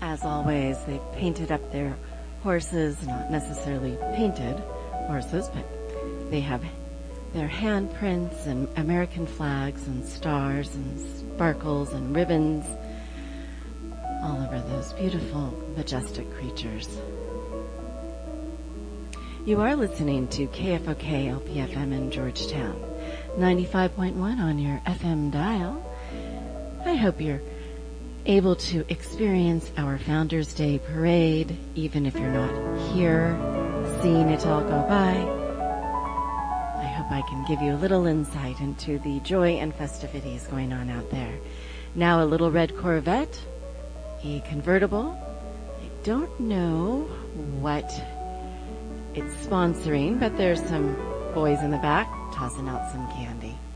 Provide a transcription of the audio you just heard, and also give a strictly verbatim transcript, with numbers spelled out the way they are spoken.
As always, they've painted up their horses, not necessarily painted horses, but they have their handprints and American flags and stars and sparkles and ribbons all over those beautiful, majestic creatures. You are listening to K F O K L P F M in Georgetown, ninety-five point one on your F M dial. I hope you're able to experience our Founders Day parade, even if you're not here seeing it all go by. I hope I can give you a little insight into the joy and festivities going on out there. Now a little red Corvette, a convertible. I don't know what it's sponsoring, but there's some boys in the back tossing out some candy.